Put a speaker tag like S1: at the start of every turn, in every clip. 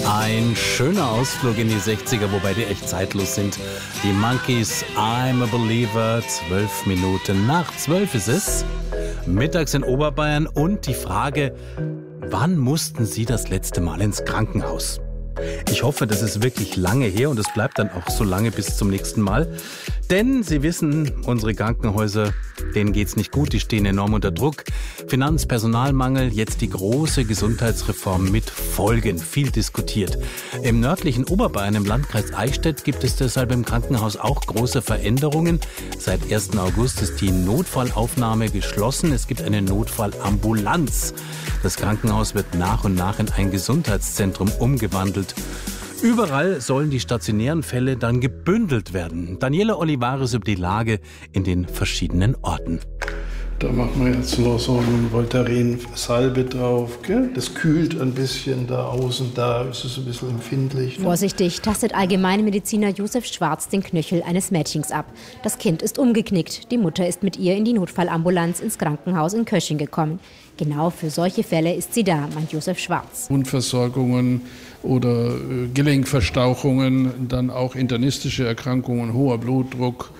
S1: Ein schöner Ausflug in die 60er, wobei die echt zeitlos sind. Die Monkees, I'm a Believer, 12 Minuten nach 12 ist es. Mittags in Oberbayern und die Frage, wann mussten Sie das letzte Mal ins Krankenhaus? Ich hoffe, das ist wirklich lange her und es bleibt dann auch so lange bis zum nächsten Mal. Denn Sie wissen, unsere Krankenhäuser, denen geht's nicht gut, die stehen enorm unter Druck. Personalmangel, jetzt die große Gesundheitsreform mit Folgen, viel diskutiert. Im nördlichen Oberbayern, im Landkreis Eichstätt, gibt es deshalb im Krankenhaus auch große Veränderungen. Seit 1. August ist die Notfallaufnahme geschlossen. Es gibt eine Notfallambulanz. Das Krankenhaus wird nach und nach in ein Gesundheitszentrum umgewandelt. Überall sollen die stationären Fälle dann gebündelt werden. Daniela Olivares über die Lage in den verschiedenen Orten.
S2: Da machen wir jetzt noch so ein Voltaren-Salbe drauf. Gell? Das kühlt ein bisschen da außen, da ist es ein bisschen empfindlich.
S3: Vorsichtig tastet Allgemeinmediziner Josef Schwarz den Knöchel eines Mädchens ab. Das Kind ist umgeknickt. Die Mutter ist mit ihr in die Notfallambulanz ins Krankenhaus in Kösching gekommen. Genau für solche Fälle ist sie da, meint Josef Schwarz.
S2: Wundversorgungen oder Gelenkverstauchungen, dann auch internistische Erkrankungen, hoher Blutdruck,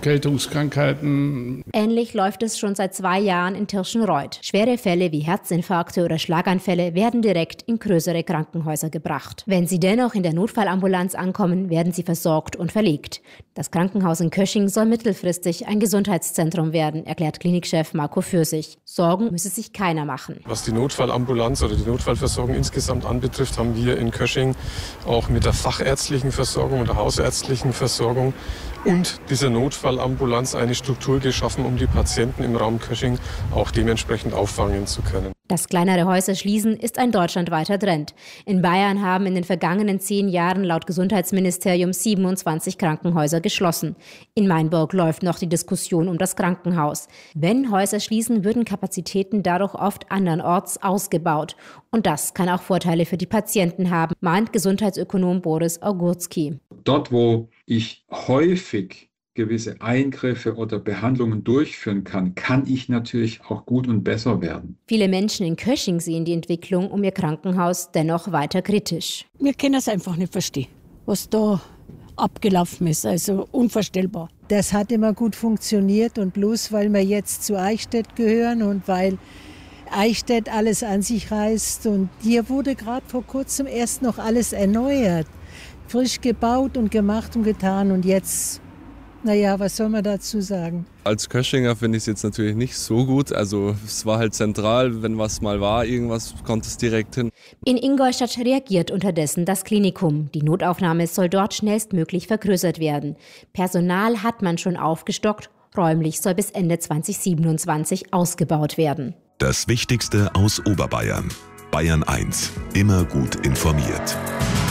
S2: Erkältungskrankheiten.
S3: Ähnlich läuft es schon seit 2 Jahren in Tirschenreuth. Schwere Fälle wie Herzinfarkte oder Schlaganfälle werden direkt in größere Krankenhäuser gebracht. Wenn sie dennoch in der Notfallambulanz ankommen, werden sie versorgt und verlegt. Das Krankenhaus in Kösching soll mittelfristig ein Gesundheitszentrum werden, erklärt Klinikchef Marco Fürsig. Sorgen müsse sich keiner machen.
S4: Was die Notfallambulanz oder die Notfallversorgung insgesamt anbetrifft, haben wir in Kösching auch mit der fachärztlichen Versorgung und der hausärztlichen Versorgung und dieser Notfallambulanz eine Struktur geschaffen, um die Patienten im Raum Kösching auch dementsprechend auffangen zu können.
S3: Das kleinere Häuser schließen ist ein deutschlandweiter Trend. In Bayern haben in den vergangenen 10 Jahren laut Gesundheitsministerium 27 Krankenhäuser geschlossen. In Mainburg läuft noch die Diskussion um das Krankenhaus. Wenn Häuser schließen, würden Kapazitäten dadurch oft andernorts ausgebaut. Und das kann auch Vorteile für die Patienten haben, meint Gesundheitsökonom Boris Augurski.
S5: Dort, wo ich häufig gewisse Eingriffe oder Behandlungen durchführen kann ich natürlich auch gut und besser werden.
S3: Viele Menschen in Kösching sehen die Entwicklung um ihr Krankenhaus dennoch weiter kritisch.
S6: Wir können es einfach nicht verstehen, was da abgelaufen ist, also unvorstellbar.
S7: Das hat immer gut funktioniert und bloß weil wir jetzt zu Eichstätt gehören und weil Eichstätt alles an sich reißt und hier wurde gerade vor kurzem erst noch alles erneuert, frisch gebaut und gemacht und getan und jetzt... Naja, was soll man dazu sagen?
S8: Als Köschinger finde ich es jetzt natürlich nicht so gut. Also es war halt zentral, wenn was mal war, irgendwas kommt es direkt hin.
S3: In Ingolstadt reagiert unterdessen das Klinikum. Die Notaufnahme soll dort schnellstmöglich vergrößert werden. Personal hat man schon aufgestockt. Räumlich soll bis Ende 2027 ausgebaut werden.
S9: Das Wichtigste aus Oberbayern. Bayern 1. Immer gut informiert.